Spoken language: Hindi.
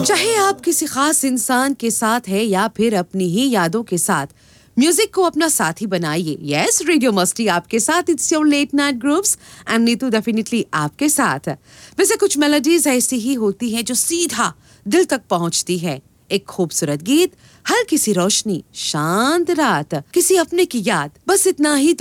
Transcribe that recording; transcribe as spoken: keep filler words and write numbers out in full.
चाहे आप किसी खास इंसान के साथ है या फिर अपनी ही यादों के साथ, म्यूजिक को अपना साथी बनाइए। यस, रेडियो मस्ती आपके साथ, it's your let night groups and Neetu definitely आपके साथ। वैसे कुछ मेलोडीज ऐसी ही होती हैं जो सीधा दिल तक पहुंचती है। एक खूबसूरत गीत, हल्की सी रोशनी, शांत रात, किसी अपने की याद, बस इतना ही तो